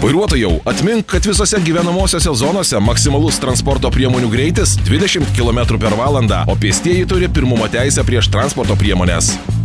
Vairuotojau, atmink, kad visose gyvenamosiose zonose maksimalus transporto priemonių greitis 20 km/h, o pėstieji turi pirmumo teisę prieš transporto priemonės.